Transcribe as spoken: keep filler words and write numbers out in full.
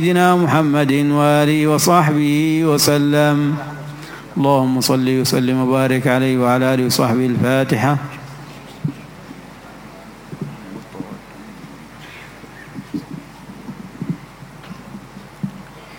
سيدنا محمد وآله وصحبه وسلم. اللهم صل وسلم وبارك عليه وعلى آله وصحبه. الفاتحة.